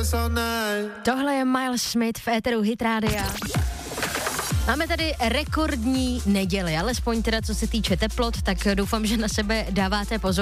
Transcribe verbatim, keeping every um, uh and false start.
Tohle je Miles Smith v éteru Hit Rádia. Máme tady rekordní neděli, alespoň teda co se týče teplot, tak doufám, že na sebe dáváte pozor.